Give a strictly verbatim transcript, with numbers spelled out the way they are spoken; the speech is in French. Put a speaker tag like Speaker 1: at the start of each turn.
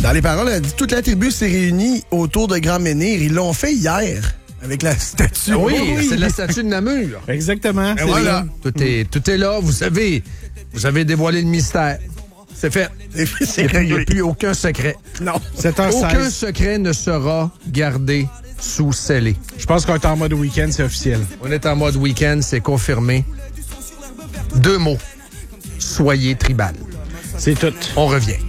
Speaker 1: Dans les paroles, elle dit toute la tribu s'est réunie autour de Grand Menhir. Ils l'ont fait hier avec la statue.
Speaker 2: Oui, oui. C'est la statue de Namur.
Speaker 3: Exactement.
Speaker 2: Et voilà. Tout est, tout est là. Vous savez, vous avez dévoilé le mystère. C'est fait.
Speaker 1: C'est
Speaker 2: Il n'y a plus aucun secret.
Speaker 1: Non.
Speaker 3: sept heures seize.
Speaker 2: Aucun secret ne sera gardé sous scellé.
Speaker 3: Je pense qu'on est en mode week-end, c'est officiel.
Speaker 2: On est en mode week-end, c'est confirmé. Deux mots. Soyez tribal.
Speaker 3: C'est tout.
Speaker 2: On revient.